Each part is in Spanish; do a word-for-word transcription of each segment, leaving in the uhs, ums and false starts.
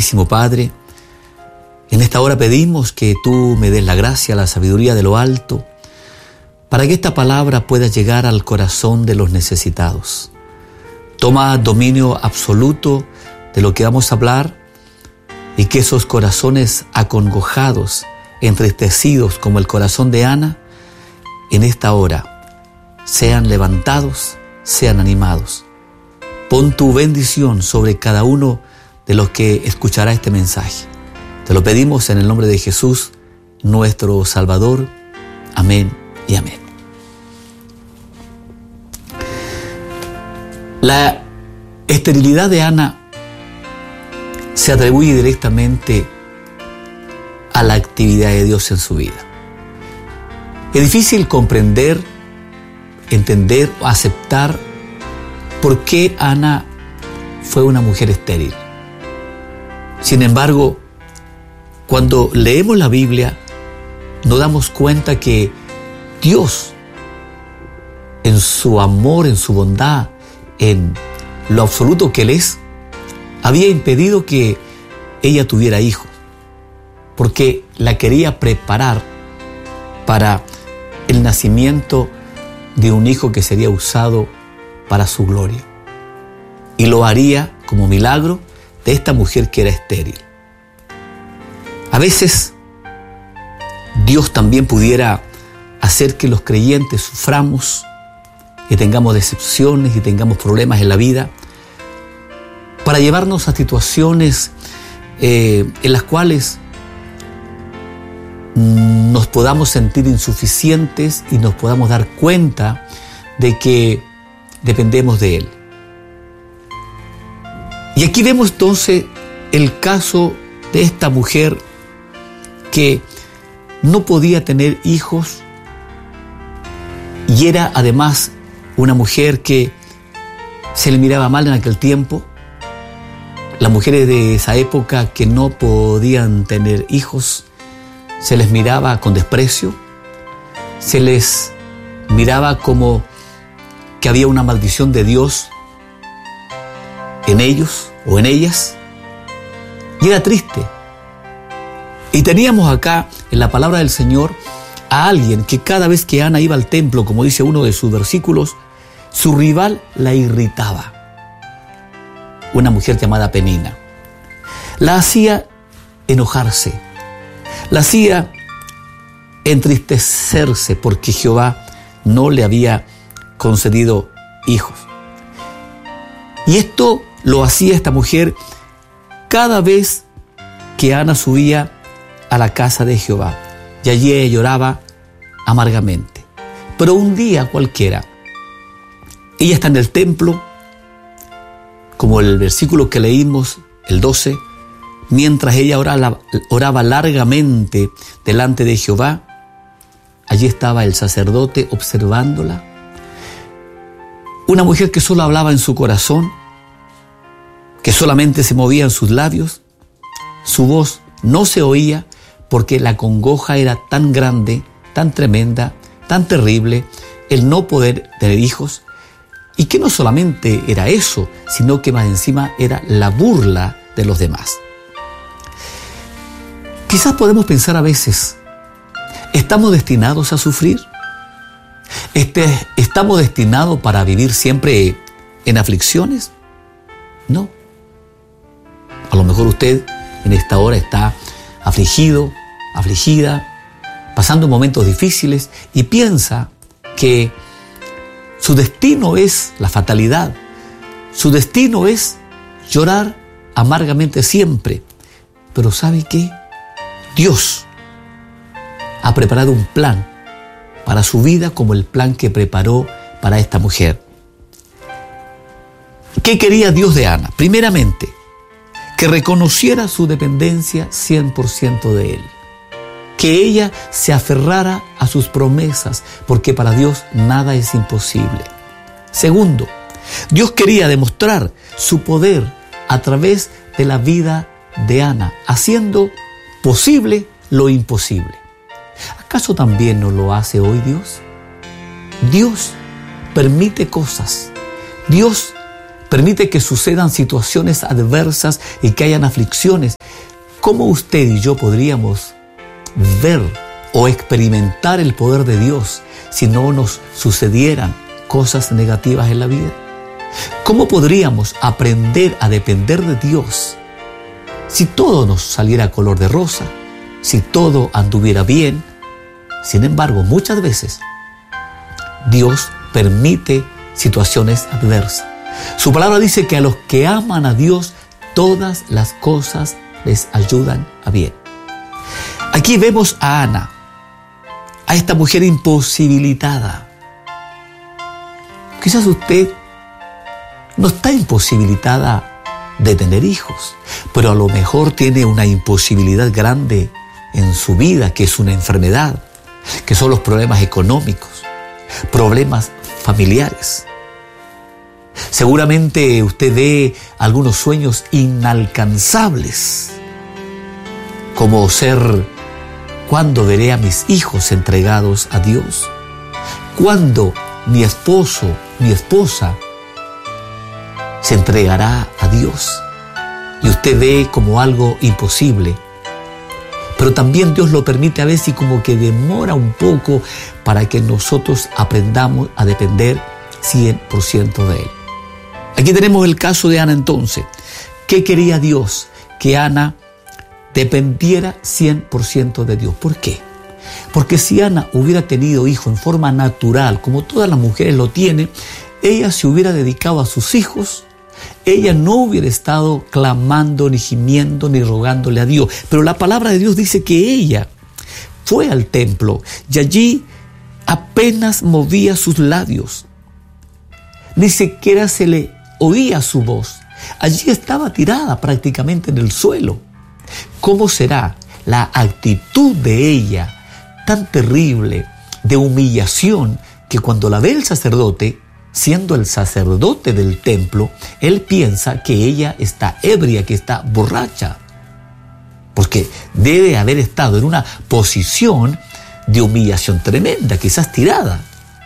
Amantísimo Padre, en esta hora pedimos que tú me des la gracia, la sabiduría de lo alto, para que esta palabra pueda llegar al corazón de los necesitados. Toma dominio absoluto de lo que vamos a hablar y que esos corazones acongojados, entristecidos como el corazón de Ana, en esta hora sean levantados, sean animados. Pon tu bendición sobre cada uno de los que escuchará este mensaje. Te lo pedimos en el nombre de Jesús, nuestro Salvador. Amén y amén. La esterilidad de Ana se atribuye directamente a la actividad de Dios en su vida. Es difícil comprender, entender o aceptar por qué Ana fue una mujer estéril. Sin embargo, cuando leemos la Biblia, nos damos cuenta que Dios, en su amor, en su bondad, en lo absoluto que Él es, había impedido que ella tuviera hijos, porque la quería preparar para el nacimiento de un hijo que sería usado para su gloria. Y lo haría como milagro de esta mujer que era estéril. A veces Dios también pudiera hacer que los creyentes suframos y tengamos decepciones y tengamos problemas en la vida para llevarnos a situaciones eh, en las cuales nos podamos sentir insuficientes y nos podamos dar cuenta de que dependemos de Él. Y aquí vemos entonces el caso de esta mujer que no podía tener hijos y era además una mujer que se le miraba mal en aquel tiempo. Las mujeres de esa época que no podían tener hijos, se les miraba con desprecio, se les miraba como que había una maldición de Dios en ellos o en ellas, y era triste. Y teníamos acá en la palabra del Señor a alguien que cada vez que Ana iba al templo, como dice uno de sus versículos, su rival la irritaba. Una mujer llamada Penina. La hacía enojarse, la hacía entristecerse porque Jehová no le había concedido hijos. Y esto lo hacía esta mujer cada vez que Ana subía a la casa de Jehová. Y allí ella lloraba amargamente. Pero un día cualquiera, ella está en el templo, como el versículo que leímos, el doce, mientras ella oraba, oraba largamente delante de Jehová, allí estaba el sacerdote observándola. Una mujer que solo hablaba en su corazón, que solamente se movían sus labios, su voz no se oía porque la congoja era tan grande, tan tremenda, tan terrible, el no poder tener hijos, y que no solamente era eso, sino que más encima era la burla de los demás. Quizás podemos pensar a veces, ¿estamos destinados a sufrir? Este, ¿Estamos destinados para vivir siempre en aflicciones? No. A lo mejor usted en esta hora está afligido, afligida, pasando momentos difíciles y piensa que su destino es la fatalidad. Su destino es llorar amargamente siempre. Pero ¿sabe qué? Dios ha preparado un plan para su vida como el plan que preparó para esta mujer. ¿Qué quería Dios de Ana? Primeramente, que reconociera su dependencia cien por ciento de Él. Que ella se aferrara a sus promesas, porque para Dios nada es imposible. Segundo, Dios quería demostrar su poder a través de la vida de Ana, haciendo posible lo imposible. ¿Acaso también no lo hace hoy Dios? Dios permite cosas. Dios permite que sucedan situaciones adversas y que hayan aflicciones ¿Cómo usted y yo podríamos ver o experimentar el poder de Dios si no nos sucedieran cosas negativas en la vida? ¿Cómo podríamos aprender a depender de Dios si todo nos saliera color de rosa, si todo anduviera bien? Sin embargo, muchas veces Dios permite situaciones adversas. Su palabra dice que a los que aman a Dios, todas las cosas les ayudan a bien. Aquí vemos a Ana, a esta mujer imposibilitada. Quizás usted no está imposibilitada de tener hijos, pero a lo mejor tiene una imposibilidad grande en su vida, que es una enfermedad, que son los problemas económicos, problemas familiares. Seguramente usted ve algunos sueños inalcanzables, como ser: ¿cuándo veré a mis hijos entregados a Dios? ¿Cuándo mi esposo, mi esposa se entregará a Dios? Y usted ve como algo imposible. Pero también Dios lo permite a veces y como que demora un poco para que nosotros aprendamos a depender cien por ciento de Él. Aquí tenemos el caso de Ana entonces. ¿Qué quería Dios? Que Ana dependiera cien por ciento de Dios. ¿Por qué? Porque si Ana hubiera tenido hijo en forma natural, como todas las mujeres lo tienen, ella se hubiera dedicado a sus hijos. Ella no hubiera estado clamando, ni gimiendo, ni rogándole a Dios. Pero la palabra de Dios dice que ella fue al templo y allí apenas movía sus labios. Ni siquiera se le oía su voz. Allí estaba tirada prácticamente en el suelo. ¿Cómo será la actitud de ella tan terrible de humillación que cuando la ve el sacerdote, siendo el sacerdote del templo, él piensa que ella está ebria, que está borracha? Porque debe haber estado en una posición de humillación tremenda, quizás tirada.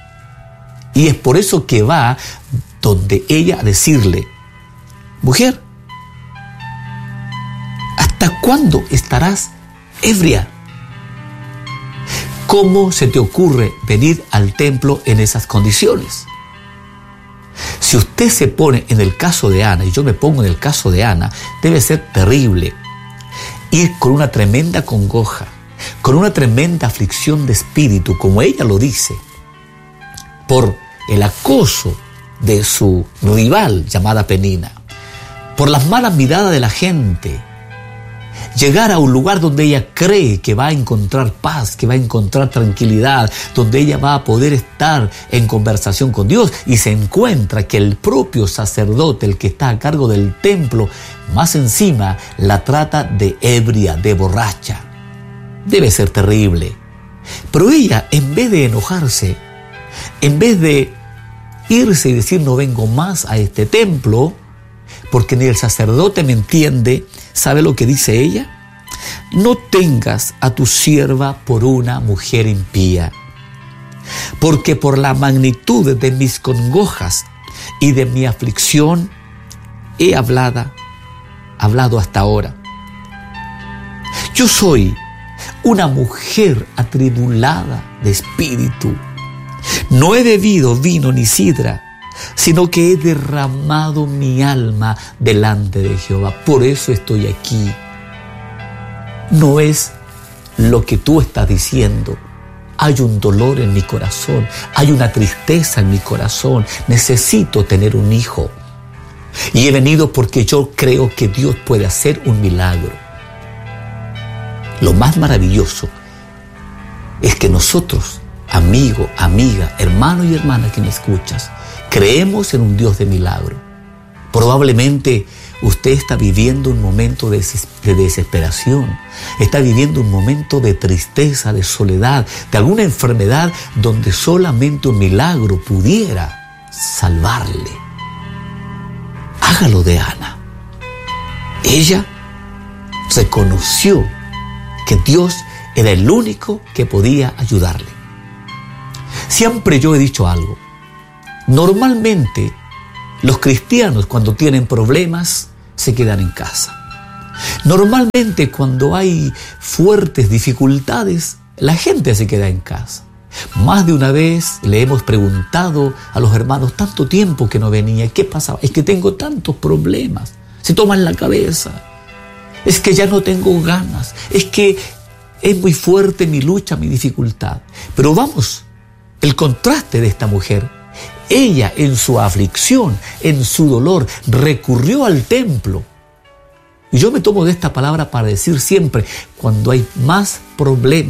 Y es por eso que va donde ella a decirle: mujer, ¿hasta cuándo estarás ebria? ¿Cómo se te ocurre venir al templo en esas condiciones? Si usted se pone en el caso de Ana, y yo me pongo en el caso de Ana, debe ser terrible ir con una tremenda congoja, con una tremenda aflicción de espíritu, como ella lo dice, por el acoso de su rival llamada Penina, por las malas miradas de la gente, llegar a un lugar donde ella cree que va a encontrar paz, que va a encontrar tranquilidad, donde ella va a poder estar en conversación con Dios, y se encuentra que el propio sacerdote, el que está a cargo del templo, más encima la trata de ebria, de borracha. Debe ser terrible. Pero ella, en vez de enojarse, en vez de irse y decir: no vengo más a este templo, porque ni el sacerdote me entiende, ¿sabe lo que dice ella? No tengas a tu sierva por una mujer impía, porque por la magnitud de mis congojas y de mi aflicción he hablado, hablado hasta ahora. Yo soy una mujer atribulada de espíritu. No he bebido vino ni sidra, sino que he derramado mi alma delante de Jehová. Por eso estoy aquí. No es lo que tú estás diciendo. Hay un dolor en mi corazón, hay una tristeza en mi corazón. Necesito tener un hijo. Y he venido porque yo creo que Dios puede hacer un milagro. Lo más maravilloso es que nosotros, amigo, amiga, hermano y hermana que me escuchas, creemos en un Dios de milagro. Probablemente usted está viviendo un momento de desesperación, está viviendo un momento de tristeza, de soledad, de alguna enfermedad donde solamente un milagro pudiera salvarle. Hágalo de Ana. Ella reconoció que Dios era el único que podía ayudarle. Siempre yo he dicho algo. Normalmente los cristianos, cuando tienen problemas, se quedan en casa. Normalmente cuando hay fuertes dificultades, la gente se queda en casa. Más de una vez le hemos preguntado a los hermanos, tanto tiempo que no venía, ¿qué pasaba? Es que tengo tantos problemas, se toman la cabeza, es que ya no tengo ganas, es que es muy fuerte mi lucha, mi dificultad. Pero vamos, el contraste de esta mujer, ella en su aflicción, en su dolor, recurrió al templo. Y yo me tomo de esta palabra para decir siempre, cuando hay más problemas,